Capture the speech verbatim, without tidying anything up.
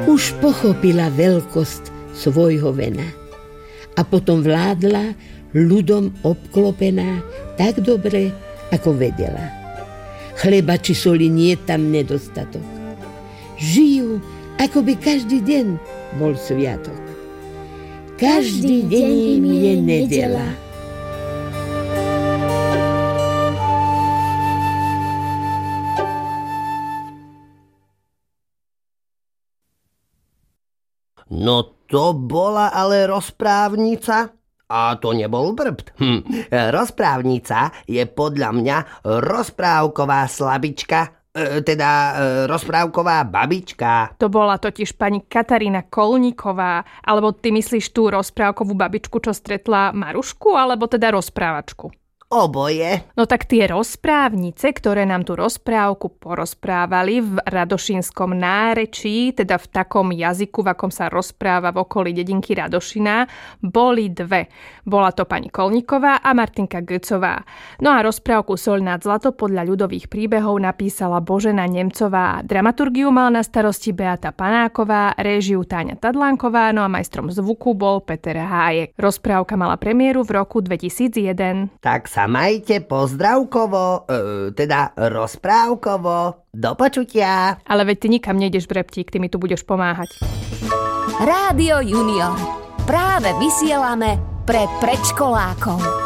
Už pochopila veľkosť svojho vena a potom vládla ľudom obklopená tak dobre, ako vedela. Chleba či soli nie je tam nedostatok. Žijú, ako by každý deň bol sviatok. Každý, každý deň im je nedeľa. No to bola ale rozprávnica. A to nebol brbt. Hm. Rozprávnica je podľa mňa rozprávková slabička, e, teda e, rozprávková babička. To bola totiž pani Katarína Kolníková. Alebo ty myslíš tú rozprávkovú babičku, čo stretla Marušku, alebo teda rozprávačku? Oboje. No tak tie rozprávnice, ktoré nám tú rozprávku porozprávali v radošínskom nárečí, teda v takom jazyku, v akom sa rozpráva v okolí dedinky Radošina, boli dve. Bola to pani Kolníková a Martinka Götzová. No a rozprávku Soľ nad zlato podľa ľudových príbehov napísala Božena Nemcová. Dramaturgiu mal na starosti Beata Panáková, réžiu Táňa Tadlánková, no a majstrom zvuku bol Peter Hájek. Rozprávka mala premiéru v roku dvetisícjeden. Tak sa majte pozdravkovo, e, teda rozprávkovo. Do počutia. Ale veď ty nikam nejdeš, Breptík, ty mi tu budeš pomáhať. Rádio Junior. Práve vysielame pre predškolákov.